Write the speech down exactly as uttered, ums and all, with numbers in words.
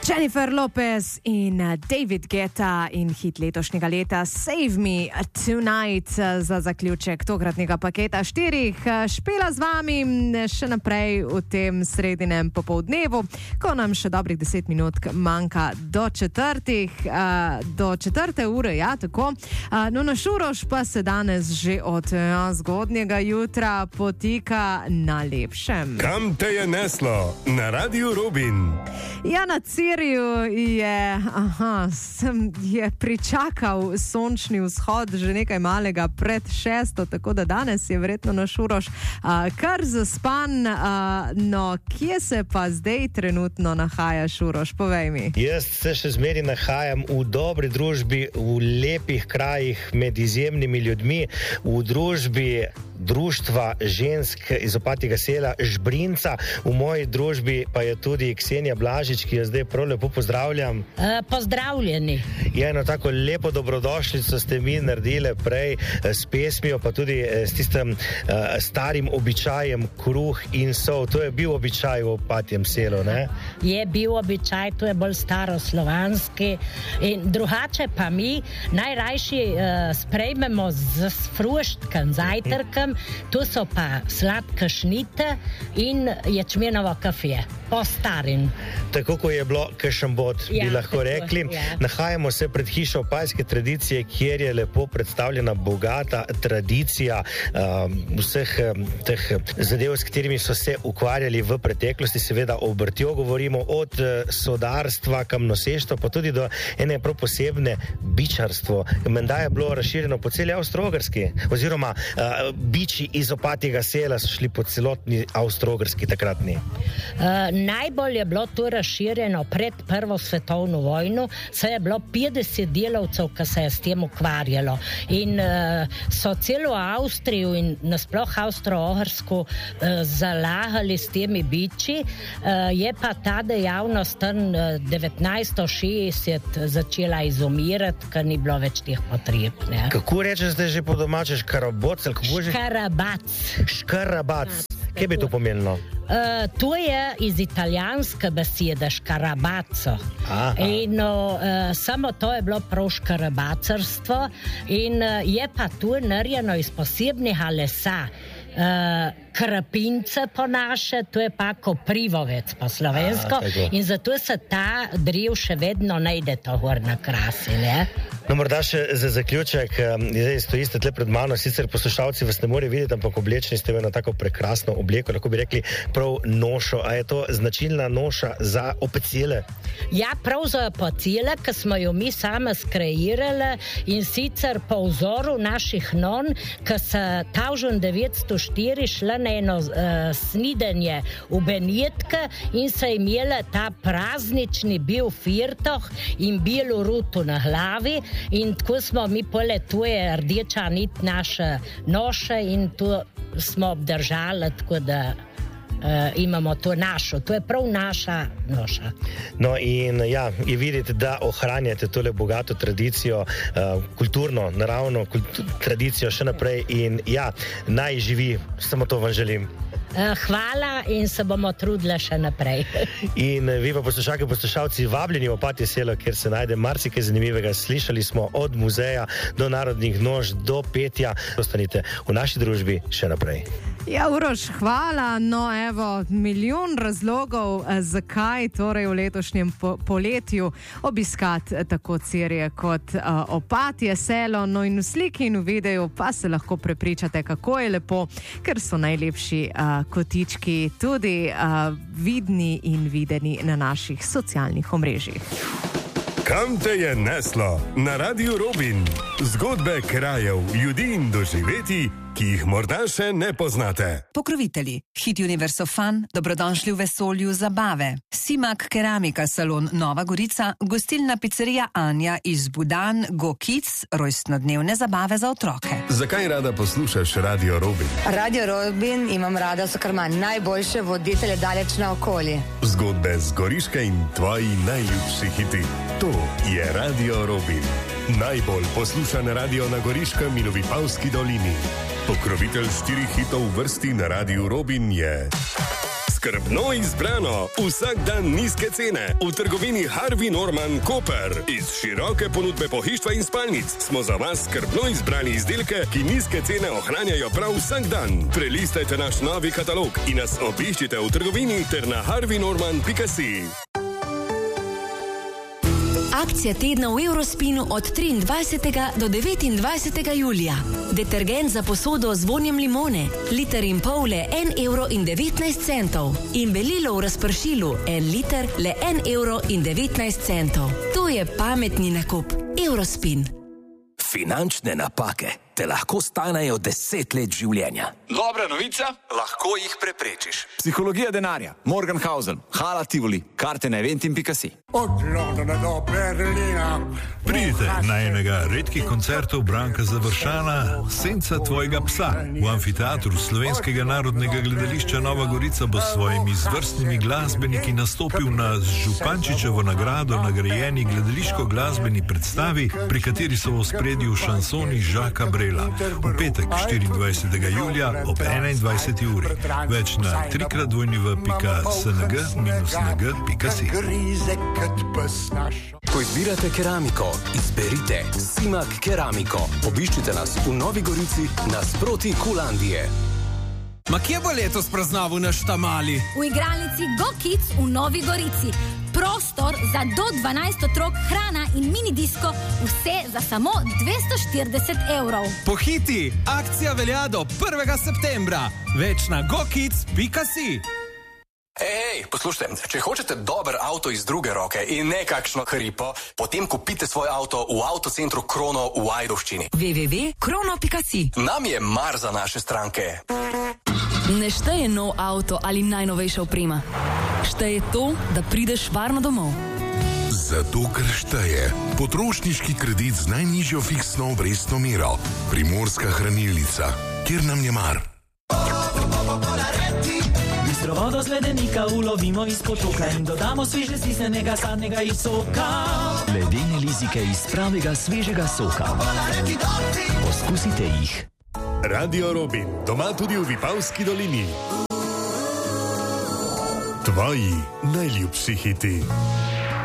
Jennifer Lopez in David Guetta in hit letošnjega leta Save Me Tonight za zaključek tokratnega paketa štirih. Špela z vami še naprej v tem sredinem popoldnevu, ko nam še dobrih deset minut manjka do četrtih, do četrte ure, ja, tako. No, naš Uroš pa se danes že od ja, zgodnjega jutra potika na lepšem. Kam te je neslo? Na Radiu Rubin. Ja, na Ciriju je, aha, sem, je pričakal sončni vzhod že nekaj malega pred šesto, tako da danes je verjetno naš Uroš a, kar zaspan. A, no, kje se pa zdaj trenutno nahajaš, Uroš? Povej mi. Jaz se še zmeri nahajam v dobri družbi, v lepih krajih, med izjemnimi ljudmi, v družbi društva žensk iz Opatjega sela Žbrinca. V moji družbi pa je tudi Ksenija Blažič, ki jo zdaj prav lepo pozdravljam. Uh, pozdravljeni. Ja, eno tako lepo dobrodošlico ste mi naredili prej s pesmijo, pa tudi s tistim uh, starim običajem kruh in sol. To je bil običaj v Opatjem selu, ne? Je bil običaj, to je bolj staroslovanski. In drugače pa mi najrajši uh, sprejmemo z fruštkem, zajtrkem. Tu so pa sladka šnite in ječmenova kafije. Po starin. Tako, ko je bilo kakšen bod, ja, bi lahko tako rekli. Ja. Nahajamo se pred hišo opatske tradicije, kjer je lepo predstavljena bogata tradicija um, vseh um, teh zadev, s katerimi so se ukvarjali v preteklosti. Seveda o obrtjo govorimo, od uh, sodarstva, kamnoseštva, pa tudi do ene prav posebne bičarstvo. Menda je bilo razširjeno po celi Avstro-Ogrski, oziroma uh, biči iz Opatjega sela so šli po celotni Avstro-Ogrski takratni. Uh, najbolj je bilo to razširjeno pred prvo svetovno vojno, saj je bilo petdeset delavcev, ki se je s tem ukvarjalo. In uh, so celo Avstrijo in nasploh Avstro-Ogrsko uh, zalagali s temi biči. Uh, je pa ta dejavnost tam uh, devetnajststo šestdeset začela izumirati, ker ni bilo več teh potreb. Ne? Kako rečeš zdaj že po domače, škaraboc? Škarabac. Škarabac. Kaj bi to pomenilo? Uh, to je iz italijanske besede škarabaco. In uh, samo to je bilo prav škarabacarstvo in uh, je pa to narejeno iz posebnega lesa. Uh, krapince po naše, to je pa koprivovec po slovensko. A, in zato se ta drev še vedno najde to gor na krasi, ne? No, morda še za zaključek, zdaj stojiste tle pred mano, sicer poslušalci vas ne more videti, ampak oblečeni ste v eno tako prekrasno obleko, lahko bi rekli prav nošo. A je to značilna noša za opecele? Ja, prav za opecele, ki smo jo mi same skreirali in sicer po vzoru naših non, ki so tisoč devetsto štiri šla na eno uh, snidenje v Benetke in so imeli ta praznični bil firtoh in belo ruto na glavi. In tako smo mi pole, to je rdeča nit naše noše in to smo obdržali, tako da uh, imamo to našo. To je prav naša noša. No in ja, in vidite, da ohranjate tole bogato tradicijo, uh, kulturno, naravno kultu, tradicijo še naprej in ja, naj živi, samo to vam želim. Hvala in se bomo trudili še naprej. In vi pa poslušalke, poslušalci, vabljeni v Opatje selo, kjer se najde marsikaj zanimivega. Slišali smo od muzeja do narodnih noš, do petja. Ostanite v naši družbi še naprej. Ja, Uroš, hvala. No, evo, milijon razlogov, zakaj torej v letošnjem po poletju obiskati tako Cirje kot uh, Opatje selo. No in v sliki in v videu pa se lahko prepričate, kako je lepo, ker so najlepši uh, kotički tudi uh, vidni in videni na naših socialnih omrežjih. Kam te je neslo? Na Radiu Rubin. Zgodbe krajev, ljudi in doživeti, ki jih morda še ne poznate. Pokrovitelji. Hit Universo Fun, dobrodošli v vesolju zabave. Simak Keramika salon Nova Gorica, gostilna pizzerija Anja iz Budan, Go Kids, rojstnodnevne zabave za otroke. Zakaj rada poslušaš Radio Rubin? Radio Rubin imam rada, so kar ima najboljše voditelje daleč na okolje. Zgodbe z Goriške in tvoji najljubši hiti. To je Radio Rubin. Najbolj poslušan radio na Goriškem in v Vipavski dolini. Pokrovitelj štirih hitov v vrsti na Radiu Rubin je Skrbno izbrano, vsak dan nizke cene. V trgovini Harvey Norman Koper. Iz široke ponudbe pohištva in spalnic smo za vas skrbno izbrali izdelke, ki nizke cene ohranjajo prav vsak dan. Prelistajte naš novi katalog in nas obiščite v trgovini ter na harvey norman pika si. Akcija tedna v Eurospinu od triindvajsetega do devetindvajsetega julija. Detergent za posodo z vonjem limone, liter in pol le en evro in devetnajst centov. In belilo v razpršilu, en liter le en evro in devetnajst centov. To je pametni nakup. Eurospin. Finančne napake te lahko stanejo deset let življenja. Dobra novica, lahko jih preprečiš. Psihologija denarja, Morgenhausen, Hala Tivoli, karte na eventim pika si. Od Londona do Berlina. Pridite na enega redkih koncertov Branka Završana, Senca tvojega psa. V amfiteatru Slovenskega narodnega gledališča Nova Gorica bo s svojimi izvrstnimi glasbeniki nastopil na Župančičevo nagrado nagrajeni gledališko-glasbeni predstavi, pri kateri so v ospredju šansoni Žaka Brela. V petek štiriindvajsetega julija ob enaindvajseti uri. Več na trikrat dvojni v pika sng minus ng pika si. Ko izbirate keramiko, izberite Simak Keramiko. Obiščite nas v Novi Gorici nasproti Kulandije. Ma kje bo letos praznoval naš tamali? V igralnici Go Kids v Novi Gorici. Prostor za do dvanajst otrok, hrana in mini-disko, vse za samo dvesto štirideset evrov. Pohiti, akcija velja do prvega septembra. Več na go kids pika si. Ej, poslušajte, če hočete dober avto iz druge roke in ne kakšno hripo, potem kupite svoj avto v avtocentru Krono v Ajdovščini. w w w pika krono pika si. Nam je mar za naše stranke. Ne šteje nov avto ali najnovejša oprema. Šteje to, da prideš varno domov. Zato, ker šteje potrošniški kredit z najnižjo fiksno obrestno mero. Primorska hranilnica, kjer nam je mar. Bistro vodo z ledenika ulovimo iz potoka in dodamo sveže stisnenega sadnega iz soka. Ledene lizike iz pravega svežega soka. Poskusite jih. Radio Robin, doma tudi v Vipavski dolini. Tvoji najljubši hiti.